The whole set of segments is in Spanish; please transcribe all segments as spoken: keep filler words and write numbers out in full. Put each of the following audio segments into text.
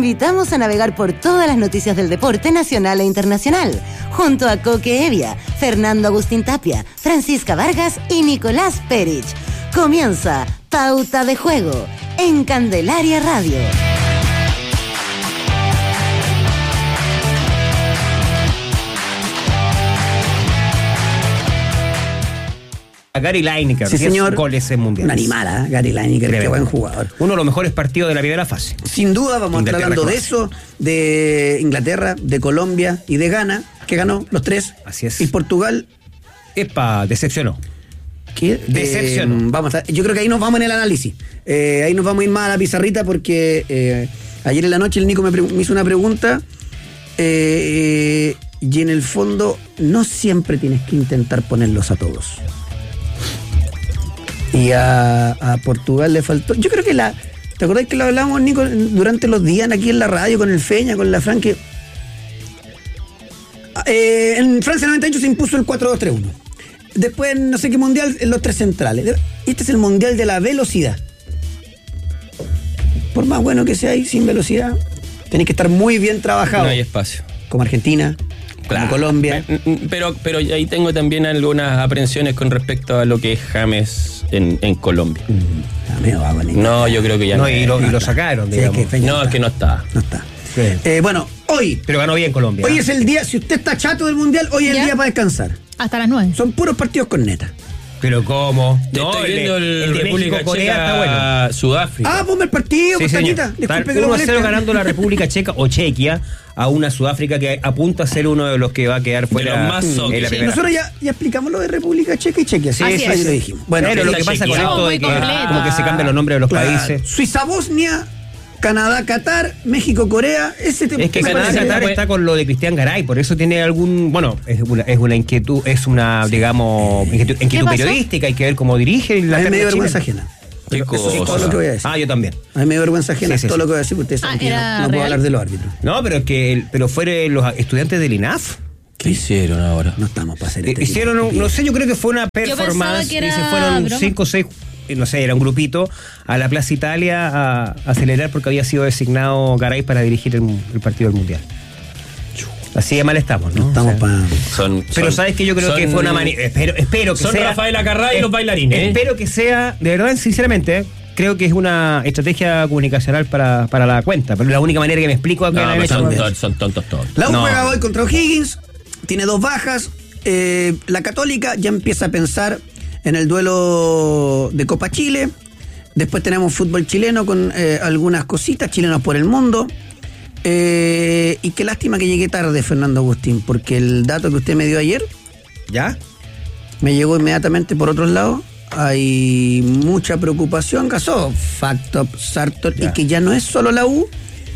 invitamos a navegar por todas las noticias del deporte nacional e internacional, junto a Coque Evia, Fernando Agustín Tapia, Francisca Vargas y Nicolás Perich. Comienza Pauta de Juego en Candelaria Radio. Gary Lineker, sí, señor. Goles en mundial. Una animada, ¿eh? Gary Lineker, qué buen jugador. Uno de los mejores partidos de la primera fase. Sin duda, vamos a estar hablando de eso, de Inglaterra, de Colombia y de Ghana, que ganó los tres. Así es. Y Portugal. Epa, decepcionó. ¿Qué? Decepcionó. Eh, vamos a, yo creo que ahí nos vamos en el análisis. Eh, ahí nos vamos a ir más a la pizarrita porque eh, ayer en la noche el Nico me, pre- me hizo una pregunta eh, y en el fondo no siempre tienes que intentar ponerlos a todos. Y a, a Portugal le faltó. Yo creo que la. ¿Te acordás que lo hablábamos, Nico, durante los días aquí en la radio con el Feña, con la Fran? Que eh, en Francia noventa y ocho se impuso el cuatro dos tres uno. Después, no sé qué mundial, en los tres centrales. Este es el mundial de la velocidad. Por más bueno que sea ahí, sin velocidad, tenés que estar muy bien trabajado. No hay espacio. Como Argentina. Claro. Como Colombia. Pero, pero ahí tengo también algunas aprensiones con respecto a lo que es James en, en Colombia. Mm, va, vale. No, yo creo que ya no. no. Y lo, no y lo sacaron, sí, digamos. Es que no, es que no está. No está. Sí. Eh, bueno, hoy. Pero ganó bien Colombia. Hoy es el día, si usted está chato del mundial, hoy es ¿Ya? el día para descansar. Hasta las nueve. Son puros partidos con neta. Pero ¿cómo? No, Estoy viendo el, el de República México, Corea Checa, está bueno. Sudáfrica. Ah, ponme el partido, sí, Costañita. Disculpe que lo uno a cero moleste. ganando la República Checa o Chequia a una Sudáfrica que apunta a ser uno de los que va a quedar fuera de los más en la sí. primera. Nosotros ya, ya explicamos lo de República Checa y Chequia. Sí, sí, sí, sí. lo dijimos. Bueno, pero lo que pasa con esto de que como que se cambian los nombres de los claro. países. Suiza, Bosnia, Canadá, Qatar, México, Corea. Ese te, es que te Canadá, parece, Qatar fue... está con lo de Cristian Garay, por eso tiene algún, bueno, es una, es una inquietud, es una, digamos, inquietud, inquietud periodística, hay que ver cómo dirige la. A mí me dio vergüenza ajena. ¿Qué Eso es todo lo que voy a decir. Ah, yo también. A mí me dio vergüenza ajena, sí, sí, todo sí. lo que voy a decir, porque ustedes saben ah, que no, no puedo real? hablar de los árbitros. No, pero es que, el, pero fueron los estudiantes del I N A F. ¿Qué hicieron ahora? No estamos para hacer este Hicieron, un, no sé, yo creo que fue una performance que era y se fueron broma. cinco o seis, no sé, era un grupito, a la Plaza Italia a, a celebrar porque había sido designado Garay para dirigir el, el partido del Mundial. Así de mal estamos, ¿no? No estamos o sea, para... Son, pero son, sabes que yo creo son, que fue una manera. Espero, espero que son sea. Rafael Acarrá y eh, los bailarines. ¿eh? Espero que sea, de verdad, sinceramente, creo que es una estrategia comunicacional para, para la cuenta. Pero la única manera que me explico No, que pero hecho, son, es- son, son tontos todos. La U No. juega hoy contra O'Higgins, tiene dos bajas. Eh, la Católica ya empieza a pensar en el duelo de Copa Chile. Después tenemos fútbol chileno con eh, algunas cositas, chilenos por el mundo. Eh, y qué lástima que llegué tarde, Fernando Agustín, porque el dato que usted me dio ayer ¿Ya? me llegó inmediatamente por otros lados. Hay mucha preocupación, Gasó, Factop, Sartor, y que ya no es solo la U.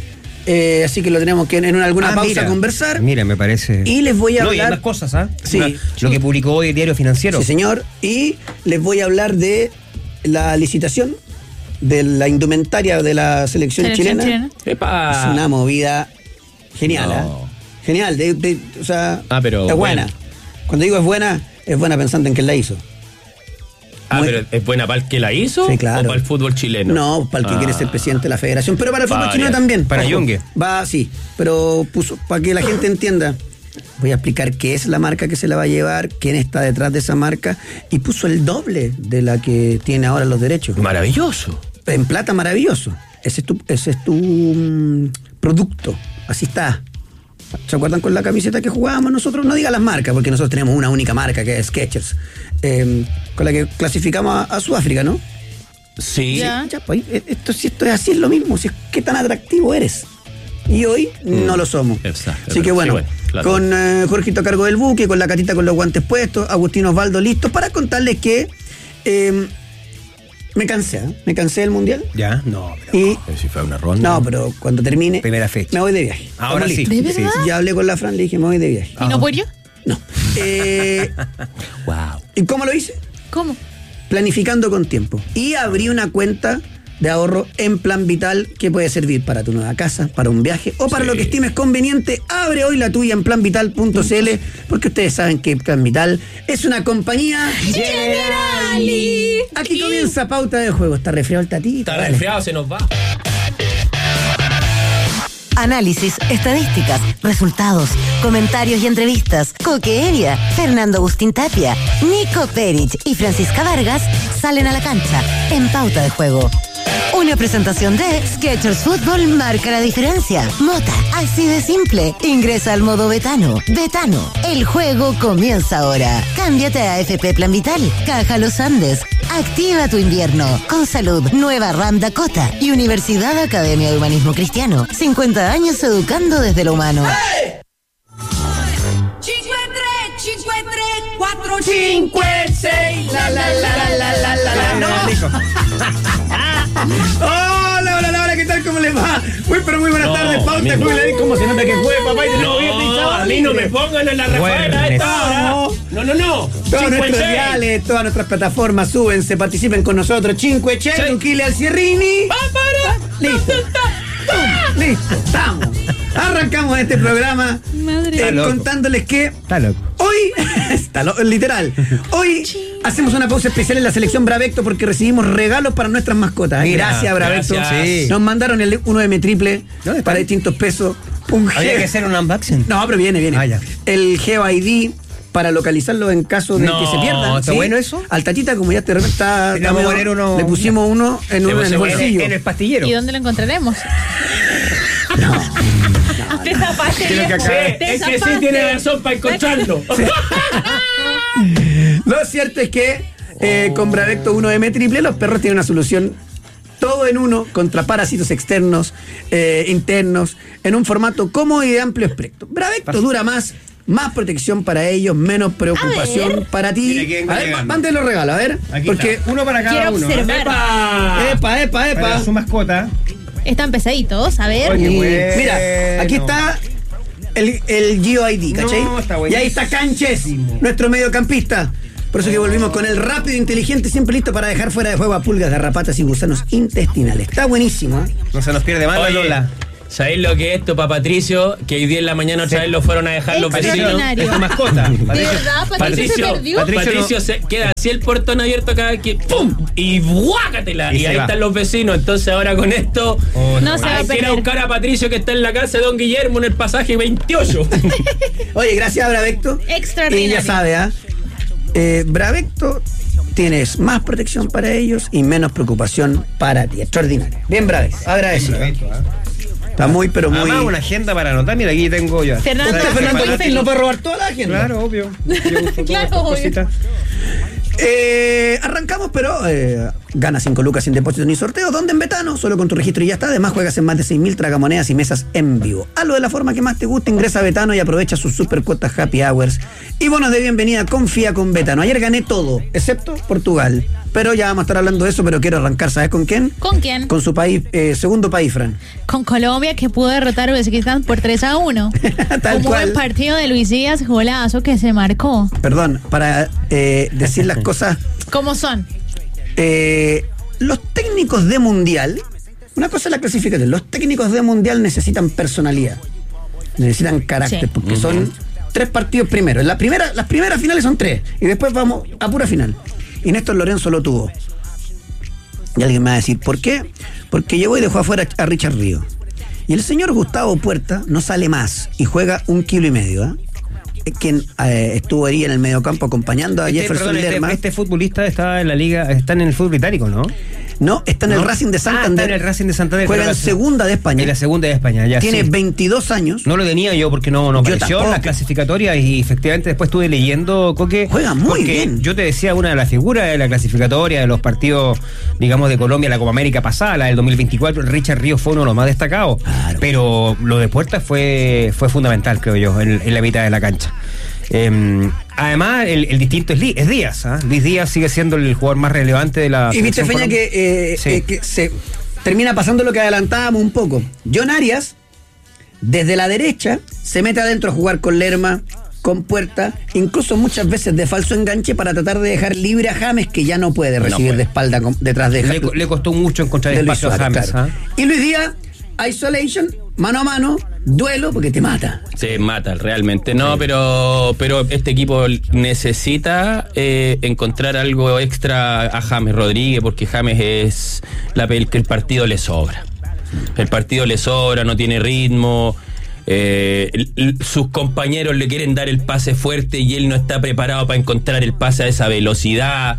Eh, así que lo tenemos que en alguna Ah, pausa mira, conversar. Mira, me parece. Y les voy a No, y hay hablar. más cosas, ¿ah? Sí. Una- lo que publicó hoy el Diario Financiero. Sí, señor. Y les voy a hablar de la licitación de la indumentaria de la selección, Selección chilena. chilena. Epa. Es una movida genial, No. ¿eh? Genial. De, de- o sea, Ah, pero es buena. bueno. Cuando digo es buena, es buena pensando en quién la hizo. Ah, Muy- pero ¿es buena para el que la hizo? Sí, claro. ¿O para el fútbol chileno? No, para el que Ah. quiere ser presidente de la federación, pero para el fútbol Vaya. chileno también. Para Ojo. Yungue. Va, sí, pero puso, para que la gente entienda, voy a explicar qué es la marca que se la va a llevar, quién está detrás de esa marca, y puso el doble de la que tiene ahora los derechos. Maravilloso. En plata, maravilloso. Ese es tu, ese es tu mm, producto. Así está. ¿Se acuerdan con la camiseta que jugábamos nosotros? No diga las marcas, porque nosotros tenemos una única marca que es Skechers, eh, con la que clasificamos a, a Sudáfrica, ¿no? Sí. Ya. Ya, pues, esto, si esto es así, es lo mismo. Si es qué tan atractivo eres. Y hoy mm. no lo somos. Exacto. Así que bueno, Sí, bueno, claro. con eh, Jorgito a cargo del buque, con la Catita con los guantes puestos, Agustín Osvaldo listo para contarles que eh, me cansé, ¿eh? Me cansé del Mundial. Ya, no, pero. Y Pero si fue una ronda. no, pero cuando termine, Primera fecha. me voy de viaje. Ahora Estamos sí. listos. ¿De verdad? Ya hablé con la Fran, le dije, me voy de viaje. ¿Y no voy yo? No. Eh, Wow. ¿Y cómo lo hice? ¿Cómo? Planificando con tiempo. Y abrí una cuenta de ahorro en Plan Vital que puede servir para tu nueva casa, para un viaje o para Sí. lo que estimes conveniente. Abre hoy la tuya en plan vital punto c l porque ustedes saben que Plan Vital es una compañía Generali. Aquí comienza Pauta de Juego. Está resfriado el tatito. Está dale. resfriado, se nos va. Análisis, estadísticas, resultados, comentarios y entrevistas. Coque Evia, Fernando Agustín Tapia, Nico Perich y Francisca Vargas salen a la cancha en Pauta de Juego. Una presentación de Skechers Fútbol marca la diferencia. Mota, así de simple. Ingresa al modo Betano. Betano, el juego comienza ahora. Cámbiate a F P Plan Vital, Caja Los Andes. Activa tu invierno. Con Salud, Nueva Ram Dakota y Universidad Academia de Humanismo Cristiano. cincuenta años educando desde lo humano. ¡Hey! cinco tres, cinco tres, cuatro, cinco seis. La la la la la la la la. No. Hola, hola, hola, ¿qué tal? ¿Cómo les va? Muy, pero muy buenas No, tardes, Pauta. amigo. ¿Cómo se nota que fue, papá? Y No, a mí no me pongan en la Rafaela a esta hora. No. No, no, no. Todos Cinque nuestros seis. diales, todas nuestras plataformas, súbense, participen con nosotros. Cinque Sí. Chelo, Kile Alcierrini. Va para. Listo. ¡Pum! Listo, estamos. Arrancamos este programa Madre. eh, Está loco. contándoles que Está loco. hoy, está lo- literal, hoy hacemos una pausa especial en la selección Bravecto porque recibimos regalos para nuestras mascotas. Mira, gracias, Bravecto. gracias. Sí. Nos mandaron el uno M triple ¿Dónde está? para distintos pesos. Un Había G- que hacer un unboxing. No, pero viene, viene. Ah, ya. El Geo I D para localizarlo en caso de No, que se pierdan. ¿está bueno eso? Al Tatita, como ya te está, Le está vamos a medio- poner uno- le pusimos uno en, Le un, en el pusimos En, bolsillo. en el pastillero. ¿Y dónde lo encontraremos? Te zafaste, Creo que viejo. acá- Te Es que sí zafaste. tiene razón para encontrarlo. Lo cierto es que eh, con Bravecto uno M triple los perros tienen una solución todo en uno contra parásitos externos, eh, internos, en un formato cómodo y de amplio espectro. Bravecto dura más, más protección para ellos, menos preocupación para ti. Mira quién A va ver, llegando. manden los regalos, a ver. Aquí porque está. Uno para cada Quiero uno. observar. ¡Epa! Epa, epa, epa. Para su mascota. Están pesaditos, a ver. Oye, Y bueno. mira, aquí está el, el Geo I D, ¿cachai? No, está y buenísimo. ahí está Canches, nuestro mediocampista. Por eso que volvimos con el rápido, inteligente, siempre listo para dejar fuera de juego a pulgas, garrapatas y gusanos intestinales. Está buenísimo, ¿eh? No se nos pierde más la Oye, Lola. ¿sabéis lo que es esto para Patricio? Que hoy día en la mañana otra Sí. vez lo fueron a dejar los vecinos. Extraordinario. Es tu mascota. ¿De Patricio. verdad? ¿Patricio se Patricio, perdió? Patricio Patricio, no- se queda así el portón abierto cada que ¡pum! Y ¡guácatela! Y Y, se ahí va. están los vecinos. Entonces ahora con esto Oh, No se va a hay que ir a perder. buscar a Patricio que está en la casa de Don Guillermo en el pasaje veintiocho. Oye, gracias a Bravecto. Extraordinario. Y ya sabe, ¿ah? Eh, Bravecto tienes más protección para ellos y menos preocupación para ti. Extraordinario. Bien, Bravecto. Agradecido. Está muy, pero muy. Además, una agenda para anotar. Mira, aquí tengo yo. Fernando, Usted, Fernando muy Agustín, feliz. no puede robar toda la agenda. Claro, obvio. Yo uso todas Claro, estas obvio. cositas. Eh, arrancamos, pero eh, gana cinco lucas sin depósito ni sorteo. ¿Dónde? En Betano, solo con tu registro y ya está. Además, juegas en más de seis mil tragamonedas y mesas en vivo. Hazlo de la forma que más te guste. Ingresa a Betano y aprovecha sus super cuotas Happy Hours y bonos de bienvenida. Confía con Betano. Ayer gané todo, excepto Portugal. Pero ya vamos a estar hablando de eso, pero quiero arrancar, ¿sabes con quién? ¿Con quién? Con su país, eh, segundo país, Fran. Con Colombia, que pudo derrotar a Uzbekistán por tres a uno. Tal Un cual. buen partido de Luis Díaz, golazo que se marcó. Perdón, para eh, decir las cosas. ¿Cómo son? Eh, los técnicos de mundial, una cosa es la clasificación, los técnicos de mundial necesitan personalidad, necesitan carácter, Sí. porque son tres partidos primero. En la primera, las primeras finales son tres, y después vamos a pura final. Y Néstor Lorenzo lo tuvo. Y alguien me va a decir, ¿por qué? Porque llegó y dejó afuera a Richard Río. Y el señor Gustavo Puerta no sale más y juega un kilo y medio, ¿eh? Quien eh, estuvo ahí en el mediocampo acompañando a Este, Jefferson perdón, este, Lerma. este futbolista está en la liga, está en el fútbol británico, ¿no? No, está en el ¿No? Racing de Ah, Santander. está en el Racing de Santander. Juega pero en la- segunda de España. En la segunda de España, ya. Tiene sí. veintidós años. No lo tenía yo porque no, no Yo apareció en tampoco. la clasificatoria y efectivamente después estuve leyendo, Coque. Juega muy porque bien. Yo te decía, una de las figuras de la clasificatoria de los partidos, digamos, de Colombia, la Copa América pasada, la del dos mil veinticuatro, Richard Ríos fue uno de los más destacados. Claro. Pero lo de Puerta fue, fue fundamental, creo yo, en, en la mitad de la cancha. Eh, además, el, el distinto es, Li- es Díaz. ¿ah? Luis Díaz sigue siendo el jugador más relevante de la. Y viste, selección Feña, colombiana. que, eh, Sí. eh, que se termina pasando lo que adelantábamos un poco. John Arias, desde la derecha, se mete adentro a jugar con Lerma, con Puerta, incluso muchas veces de falso enganche para tratar de dejar libre a James, que ya no puede recibir puede. de espalda con- detrás de Le, le costó mucho encontrar de Luis espacio a Suárez, James. claro. ¿ah? Y Luis Díaz, isolation, mano a mano, duelo, porque te mata. Se mata realmente. No, pero pero este equipo necesita eh, encontrar algo extra a James Rodríguez, porque James es la pel- que el partido le sobra. El partido le sobra, no tiene ritmo. Eh, l- l- sus compañeros le quieren dar el pase fuerte y él no está preparado para encontrar el pase a esa velocidad.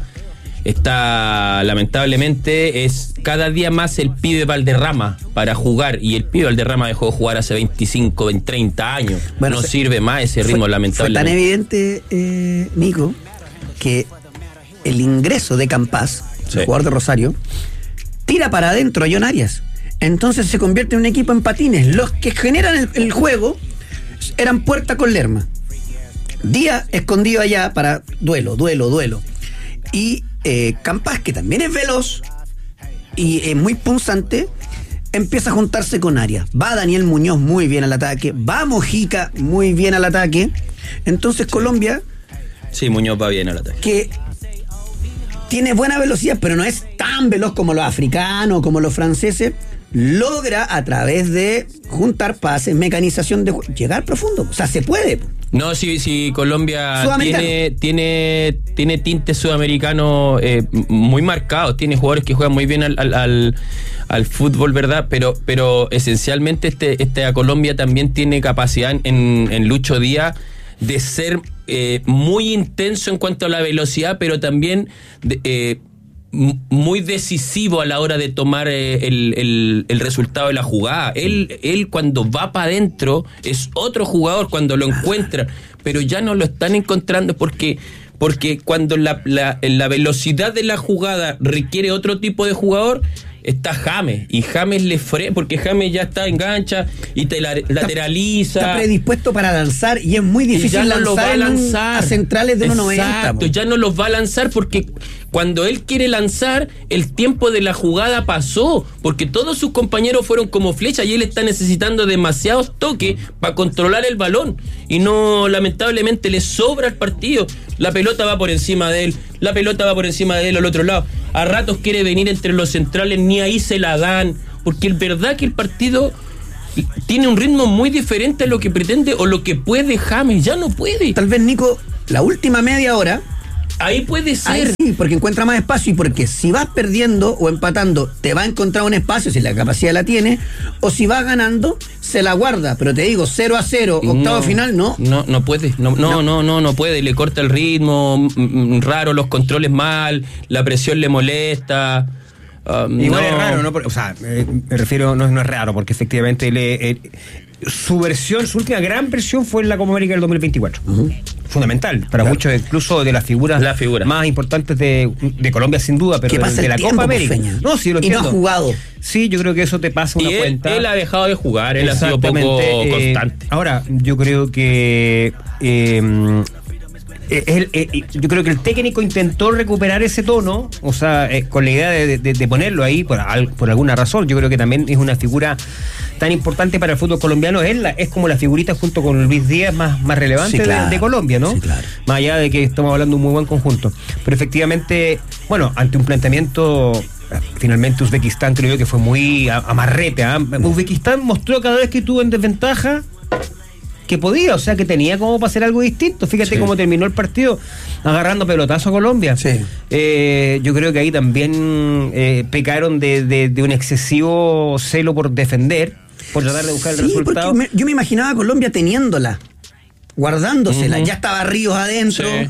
Está, lamentablemente, es cada día más el pibe Valderrama para jugar, y el pibe Valderrama dejó de jugar hace veinticinco, treinta años. Bueno, no se, sirve más ese ritmo, fue, lamentablemente. Fue tan evidente, eh, Nico, que el ingreso de Campás, Sí. el jugador de Rosario, tira para adentro a John Arias. Entonces se convierte en un equipo en patines. Los que generan el, el juego eran Puerta con Lerma. Díaz escondido allá para duelo, duelo, duelo. Y eh, Campás, que también es veloz y es muy punzante, empieza a juntarse con Arias. Va Daniel Muñoz muy bien al ataque, va Mojica muy bien al ataque. Entonces sí. Colombia, sí, Muñoz va bien al ataque, que tiene buena velocidad, pero no es tan veloz como los africanos, como los franceses, logra a través de juntar pases, mecanización de juego, llegar profundo. O sea, se puede. No, si, si Colombia tiene, tiene, tiene tintes sudamericanos eh, muy marcados, tiene jugadores que juegan muy bien al, al, al, al fútbol, ¿verdad? Pero, pero esencialmente este, este a Colombia también tiene capacidad en, en Lucho Díaz de ser eh, muy intenso en cuanto a la velocidad, pero también de, eh, muy decisivo a la hora de tomar eh, el, el, el resultado de la jugada. Él, él cuando va para adentro es otro jugador cuando lo encuentra, pero ya no lo están encontrando porque, porque cuando la, la, la velocidad de la jugada requiere otro tipo de jugador, está James, y James le frena, porque James ya está engancha y te la, lateraliza. Está predispuesto para lanzar y es muy difícil ya no lanzar, lo va a, lanzar. A centrales de uno noventa. Exacto, ya no los va a lanzar porque cuando él quiere lanzar, el tiempo de la jugada pasó, porque todos sus compañeros fueron como flecha y él está necesitando demasiados toques para controlar el balón y no, lamentablemente le sobra el partido. La pelota va por encima de él, la pelota va por encima de él al otro lado. A ratos quiere venir entre los centrales, ni ahí se la dan, porque es verdad que el partido tiene un ritmo muy diferente a lo que pretende o lo que puede James, ya no puede. Tal vez, Nico, la última media hora, ahí puede ser. Ahí sí, porque encuentra más espacio y porque si vas perdiendo o empatando, te va a encontrar un espacio si la capacidad la tiene, o si vas ganando, se la guarda. Pero te digo, cero a cero, octavo no, final, no. No, no puede, no, no, no, no, no puede, le corta el ritmo, m- raro los controles mal, la presión le molesta. Um, Igual no. es raro, ¿no? O sea, eh, me refiero, no, no es raro, porque efectivamente le, eh, su versión, su última gran versión fue en la Copa América del dos mil veinticuatro. Uh-huh. Fundamental, para claro. muchos, incluso de las figuras la figura. más importantes de, de Colombia, sin duda, pero de, de la Copa América. No, sí, lo entiendo. Y no ha jugado. Sí, yo creo que eso te pasa una y él, cuenta. Él ha dejado de jugar, él ha sido poco eh, constante. Ahora, yo creo que... Eh, El, el, el, yo creo que el técnico intentó recuperar ese tono, o sea, eh, con la idea de, de, de ponerlo ahí por, al, por alguna razón. Yo creo que también es una figura tan importante para el fútbol colombiano. Es, la, es como la figurita junto con Luis Díaz más, más relevante sí, claro. de, de Colombia, ¿no? Sí, claro. Más allá de que estamos hablando de un muy buen conjunto. Pero efectivamente, bueno, ante un planteamiento... Finalmente Uzbekistán creo yo que fue muy amarrete. ¿eh? Uzbekistán mostró cada vez que estuvo en desventaja que podía, o sea que tenía como para hacer algo distinto. Fíjate sí. cómo terminó el partido agarrando pelotazo a Colombia. Sí. Eh, yo creo que ahí también eh, pecaron de, de, de un excesivo celo por defender, por tratar de buscar sí, el resultado. Me, yo me imaginaba a Colombia teniéndola, guardándosela. Uh-huh. Ya estaba Ríos adentro. Sí.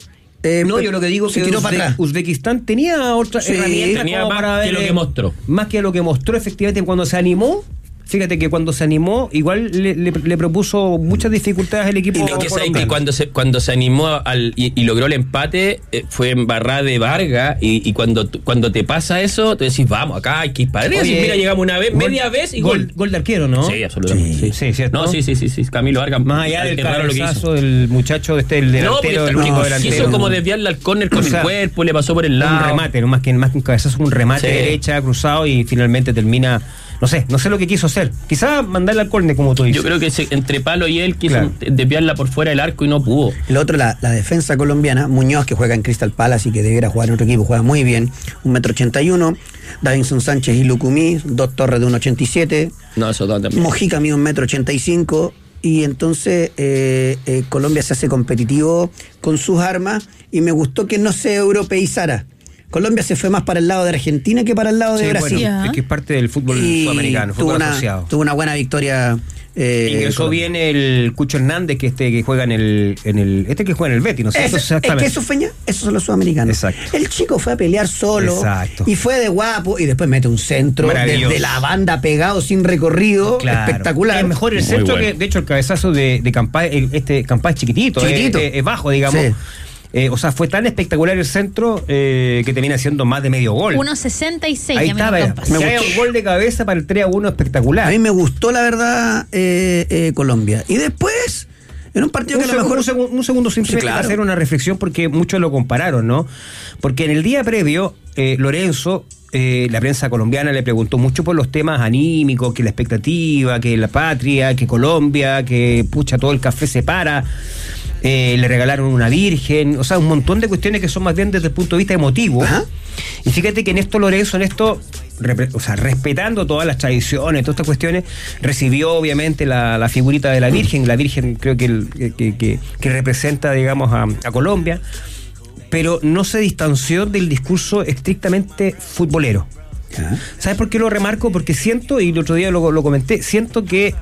Eh, no, yo lo que digo es que Uzbe- Uzbekistán tenía otra sí, herramienta tenía más para que ver, lo que mostró. Más que lo que mostró efectivamente cuando se animó. Fíjate que cuando se animó, igual le, le, le propuso muchas dificultades al equipo. Y lo que sé que cuando se, cuando se animó al, y, y logró el empate, eh, fue en barra de Vargas. Y, y cuando, cuando te pasa eso, te decís, vamos, acá hay que ir para adentro. Mira, llegamos una vez, gol, media vez y gol. gol. Gol de arquero, ¿no? Sí, absolutamente. Sí, sí, ¿cierto? No, sí, sí, sí, sí. Camilo Vargas. Más allá del cabezazo del muchacho, este, el delantero, no, el único no, delantero. Quiso como desviarle al córner con o sea, el cuerpo, le pasó por el lado. Un remate, no más que, más que un cabezazo, un remate sí. derecha, cruzado y finalmente termina. No sé, no sé lo que quiso hacer. Quizá mandarle al córner, como tú dices. Yo creo que se, entre Palo y él quiso claro. desviarla por fuera del arco y no pudo. El otro, la, la defensa colombiana, Muñoz, que juega en Crystal Palace y que debiera jugar en otro equipo, juega muy bien. Un metro ochenta y uno. Davinson Sánchez y Lucumí, dos torres de un ochenta y siete. No, eso también. Mojica mide un metro ochenta y cinco. Y entonces eh, eh, Colombia se hace competitivo con sus armas y me gustó que no se europeizara. Colombia se fue más para el lado de Argentina que para el lado de Sí, Brasil. bueno, Ya. es que es parte del fútbol Y sudamericano, tuvo fútbol una, asociado. tuvo una buena victoria. Eh, Ingresó Colombia. bien el Cucho Hernández, que este que juega en el, en el este que juega en el Betis, ¿no sé? Ese- es que esos feña, esos son los sudamericanos. Exacto. El chico fue a pelear solo. Exacto. Y fue de guapo y después mete un centro Maravilloso. desde la banda pegado sin recorrido. Claro. Espectacular. Es mejor el Muy centro bueno. que, de hecho, el cabezazo de, de Campá, el- este Campá es chiquitito, Chiquitito. Es, es- es bajo, digamos. Sí. Eh, o sea, fue tan espectacular el centro eh, que termina siendo más de medio gol. uno sesenta y seis. Ahí amigo estaba, Campas. que Me haya gustó. un gol de cabeza para el tres a uno espectacular. A mí me gustó, la verdad, eh, eh, Colombia. Y después, en un partido Un, que a lo segundo, mejor. un segundo, un segundo simplemente Sí, claro. para hacer una reflexión porque muchos lo compararon, ¿no? Porque en el día previo, eh, Lorenzo, eh, la prensa colombiana le preguntó mucho por los temas anímicos, que la expectativa, que la patria, que Colombia, que pucha, todo el café se para. Eh, le regalaron una virgen, o sea, un montón de cuestiones que son más bien desde el punto de vista emotivo. Ajá. Y fíjate que en esto Lorenzo, en esto, repre- o sea, respetando todas las tradiciones, todas estas cuestiones, recibió obviamente la, la figurita de la Virgen, la Virgen creo que, el- que, que- que representa, digamos, a, a Colombia, pero no se distanció del discurso estrictamente futbolero. Ya. ¿Sabes por qué lo remarco? Porque siento, y el otro día lo, lo comenté, siento que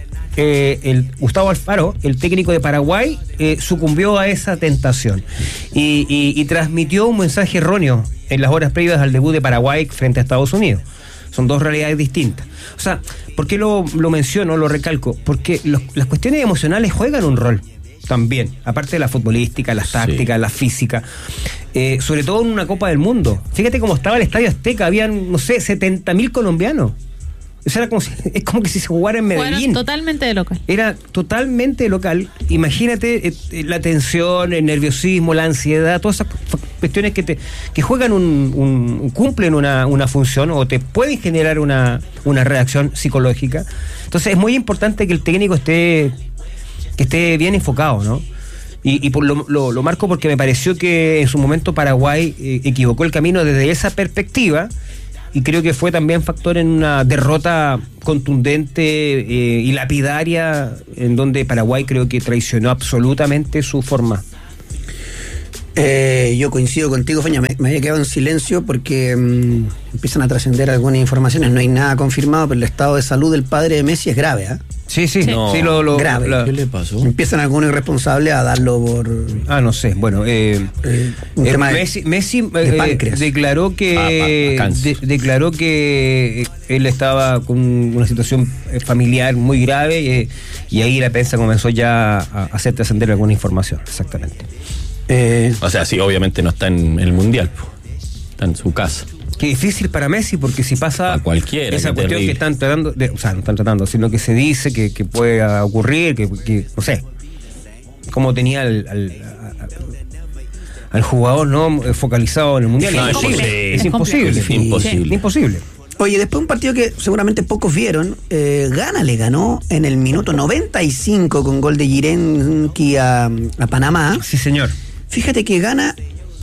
eh, el Gustavo Alfaro, el técnico de Paraguay, eh, sucumbió a esa tentación y, y- y transmitió un mensaje erróneo en las horas previas al debut de Paraguay frente a Estados Unidos. Son dos realidades distintas. O sea, ¿por qué lo, lo menciono, lo recalco? Porque los- las cuestiones emocionales juegan un rol también, aparte de la futbolística, las tácticas, la física, eh, sobre todo en una Copa del Mundo. Fíjate cómo estaba el Estadio Azteca, habían, no sé, setenta mil colombianos. Eso era como si, es como que si se jugara en Jugaron Medellín. totalmente de local. Era totalmente local. Imagínate eh, eh, la tensión, el nerviosismo, la ansiedad, todas esas cu- cuestiones que te que juegan un, un- cumplen una, una función o te pueden generar una, una reacción psicológica. Entonces es muy importante que el técnico esté que esté bien enfocado, ¿no? Y, y por lo, lo, lo marco porque me pareció que en su momento Paraguay eh, equivocó el camino desde esa perspectiva. Y creo que fue también factor en una derrota contundente eh, y lapidaria, en donde Paraguay creo que traicionó absolutamente su forma. Eh, yo coincido contigo, Feña. Me, me había quedado en silencio porque mm, empiezan a trascender algunas informaciones. No hay nada confirmado, pero el estado de salud del padre de Messi es grave, ¿ah? Sí, sí, Sí. no, No, sí lo, lo- grave. la- ¿Qué le pasó? Empiezan algunos irresponsables a darlo por ah, no sé, bueno, eh, eh, un eh, tema de, Messi, Messi, de eh, páncreas. declaró que Ah, pa- cáncer. de- declaró que eh, él estaba con una situación eh, familiar muy grave eh, y ahí la prensa comenzó ya a hacer trascender alguna información, exactamente. Eh, O sea, sí, obviamente no está en el Mundial, po. Está en su casa. Qué difícil para Messi, porque si pasa A cualquiera, esa qué cuestión terrible. que están tratando, de, o sea, no están tratando, sino que se dice que, que puede ocurrir, que, que, no sé, como tenía al, al, a- al jugador no focalizado en el mundial. No, es es imposible. complejo. Es Es imposible. complejo. Imposible. Imposible. Oye, después un partido que seguramente pocos vieron, eh, Ghana le ganó en el minuto noventa y cinco con gol de Yirenki a, a Panamá. Sí, señor. Fíjate que Ghana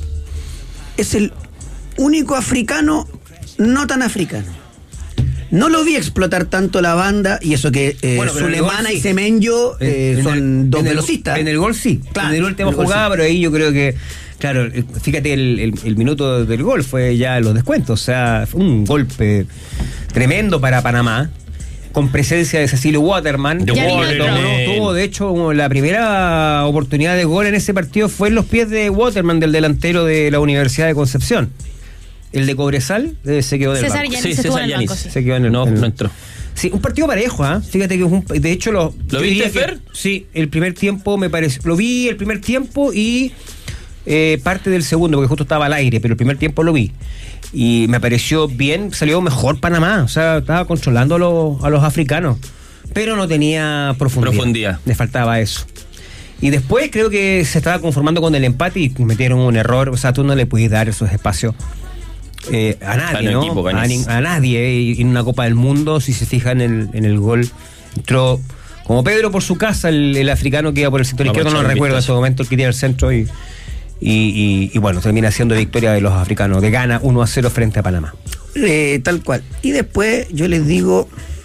es el único africano no tan africano. No lo vi explotar tanto la banda, y eso que eh, Bueno, pero en el Sulemana gol y sí. Semenyo eh, En- en son el- dos en el- velocistas. En el gol sí. Claro, en el último en el gol jugada, sí. pero ahí yo creo que, claro, eh, fíjate, el, el- el minuto del gol fue ya en los descuentos. O sea, fue un golpe tremendo para Panamá. Con presencia de Cecilio Waterman. De Tuvo- Waterman. tuvo- tuvo, de hecho, como la primera oportunidad de gol en ese partido fue en los pies de Waterman, del delantero de la Universidad de Concepción. El de Cobresal eh, se quedó en el César banco. Yanis se estuvo en el banco, sí. Se quedó en el No, en el- no entró. Sí, un partido parejo, ¿ah? Fíjate que es un, de hecho lo, ¿Lo yo viste, diría que- Fer? Sí, el primer tiempo me pareció, lo vi el primer tiempo y eh, parte del segundo, porque justo estaba al aire, pero el primer tiempo lo vi. Y me pareció bien, salió mejor Panamá, o sea, estaba controlando a los, a los africanos, pero no tenía profundidad. Profundidad. Le faltaba eso. Y después creo que se estaba conformando con el empate y cometieron un error, o sea, tú no le puedes dar esos espacios. Eh, a nadie, Al ¿no? equipo A, ganés. ni- a nadie. Y en una Copa del Mundo, si se fijan en el, en el gol, entró como Pedro por su casa, el, el africano que iba por el sector Vamos a izquierdo, no echar un recuerdo en vistazo. ese momento, el que tira el centro y, y, y- y bueno, termina siendo victoria de los africanos, de Ghana uno a cero frente a Panamá. Eh, tal cual. Y después yo les digo,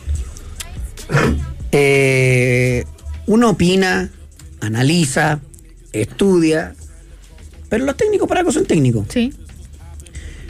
eh, uno opina, analiza, estudia, pero los técnicos para algo son técnicos. Sí.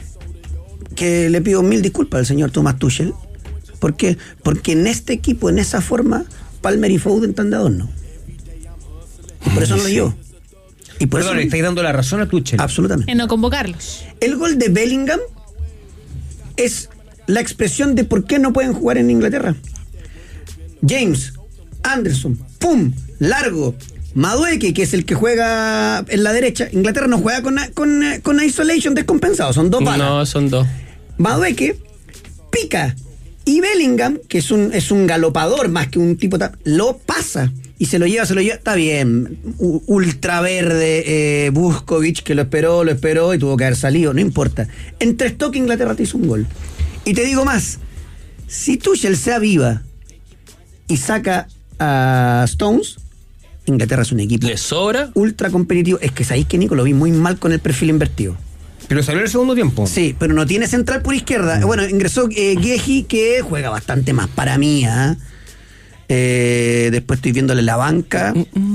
que le pido mil disculpas al señor Thomas Tuchel. ¿Por qué? Porque en este equipo, en esa forma, Palmer y Foden están de adorno. Y por eso no lo dio. Y por Perdón, eso le estáis dando la razón a Tuchel. Absolutamente. En no convocarlos. El gol de Bellingham es la expresión de por qué no pueden jugar en Inglaterra. James, Anderson, pum, largo. Madueke, que es el que juega en la derecha. Inglaterra no juega con, con, con isolation descompensado, son dos balas. No, son dos. Madueke pica. Y Bellingham, que es un, es un galopador más que un tipo... Lo pasa. Y se lo lleva, se lo lleva. Está bien. U- ultra verde, eh, Vuskovic, que lo esperó, lo esperó y tuvo que haber salido. No importa. En tres toques Inglaterra te hizo un gol. Y te digo más. Si Tuchel se aviva y saca a Stones, Inglaterra es un equipo ¿Le sobra? ultra competitivo. Es que sabéis que Nico lo vi muy mal con el perfil invertido. Pero salió el segundo tiempo. Sí, pero no tiene central por izquierda. Bueno, ingresó eh, Guehi, que juega bastante más para mí. ¿eh? Eh, después estoy viéndole la banca.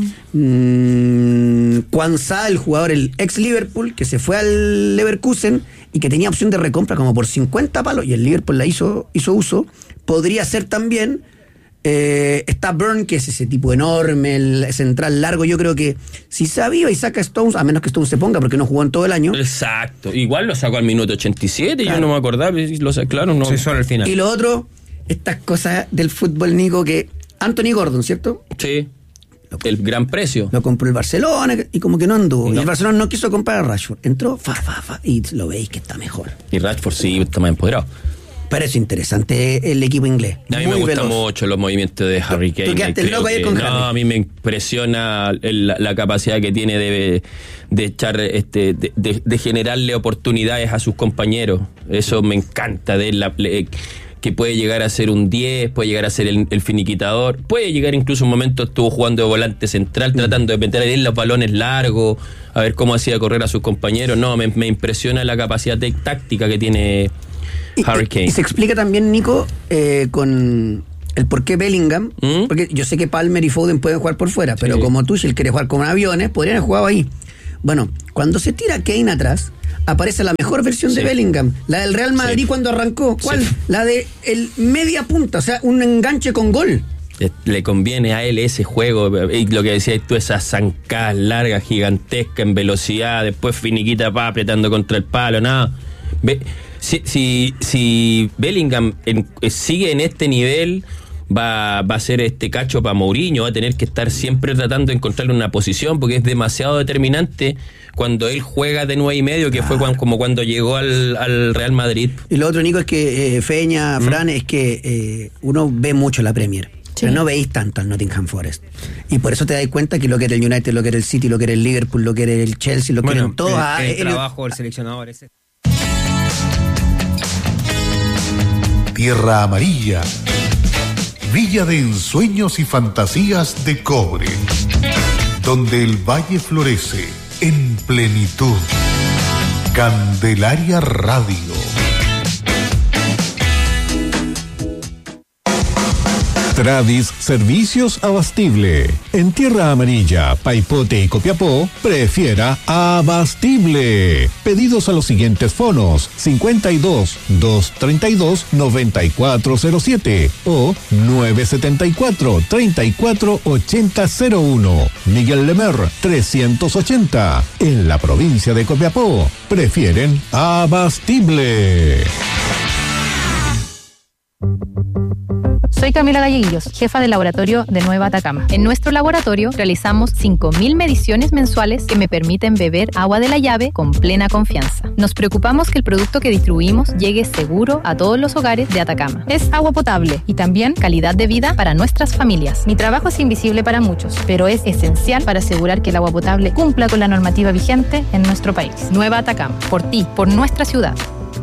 Mm, Kwanzaa, el jugador, el ex Liverpool, que se fue al Leverkusen y que tenía opción de recompra como por cincuenta palos, y el Liverpool la hizo, hizo uso. Podría ser también. Eh, está Burn, que es ese tipo enorme, el central largo. Yo creo que si se aviva y saca Stones, a menos que Stones se ponga porque no jugó en todo el año. Exacto. Igual lo sacó al minuto ochenta y siete, Claro. yo no me acordaba. Lo sé, claro, no. Sí, solo al final. Y lo otro, estas cosas del fútbol, Nico, que Anthony Gordon, ¿cierto? Sí. El gran precio. Lo compró el Barcelona y como que no anduvo. No. Y el Barcelona no quiso comprar a Rashford. Entró, fa, fa, fa, y lo veis que está mejor. Y Rashford sí está más empoderado. Pero es interesante el equipo inglés. A mí Muy me gustan veloz. mucho los movimientos de Harry Kane. Tú quedaste Creo loco ayer que- con no, Harry. a mí me impresiona el- la, la capacidad que tiene de, de echar, este, de, de- de generarle oportunidades a sus compañeros. Eso me encanta de él, la- le- que puede llegar a ser un diez, puede llegar a ser el, el finiquitador, puede llegar incluso un momento estuvo jugando de volante central, tratando de meter ahí los balones largos, a ver cómo hacía correr a sus compañeros. No, me, me impresiona la capacidad de, táctica que tiene Y, Harry y- Kane. y se explica también, Nico, eh, con el por qué Bellingham. ¿Mm? Porque yo sé que Palmer y Foden pueden jugar por fuera, pero Sí. como Tuchel quiere jugar con aviones, podrían haber jugado ahí. Bueno, cuando se tira Kane atrás, aparece la mejor versión de Sí. Bellingham, la del Real Madrid Sí. cuando arrancó. ¿Cuál? Sí. La de el media punta, o sea, un enganche con gol. Le conviene a él ese juego, y lo que decías tú, esas zancadas largas, gigantescas, en velocidad, después finiquita pa, apretando contra el palo, nada. Ve, si, si, si Bellingham en- sigue en este nivel, va, va a ser este cacho para Mourinho, va a tener que estar siempre tratando de encontrarle una posición, porque es demasiado determinante cuando él juega de nueve y medio, que fue cuan- como cuando llegó al, al Real Madrid. Y lo otro, Nico, es que eh, Feña, Fran, es que eh, uno ve mucho la Premier. Sí. Pero no veis tanto al Nottingham Forest. Y por eso te das cuenta que lo que era el United, lo que era el City, lo que era el Liverpool, lo que era el Chelsea, lo que Bueno, eran todos. el, ah, el eh, trabajo del seleccionador ese. Tierra Amarilla, Villa de ensueños y fantasías de cobre, donde el valle florece en plenitud. Candelaria Radio. Tradis Servicios Abastible. En Tierra Amarilla, Paipote y Copiapó, prefiera Abastible. Pedidos a los siguientes fonos: cincuenta y dos, doscientos treinta y dos, noventa y cuatro cero siete o nueve setenta y cuatro, treinta y cuatro ochenta cero uno. Miguel Lemer, trescientos ochenta. En la provincia de Copiapó, prefieren Abastible. Soy Camila Galleguillos, jefa del laboratorio de Nueva Atacama. En nuestro laboratorio realizamos cinco mil mediciones mensuales que me permiten beber agua de la llave con plena confianza. Nos preocupamos que el producto que distribuimos llegue seguro a todos los hogares de Atacama. Es agua potable y también calidad de vida para nuestras familias. Mi trabajo es invisible para muchos, pero es esencial para asegurar que el agua potable cumpla con la normativa vigente en nuestro país. Nueva Atacama, por ti, por nuestra ciudad.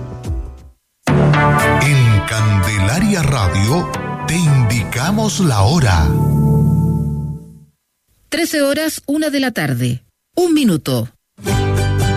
En Candelaria Radio te indicamos la hora. trece horas, una de la tarde. Un minuto.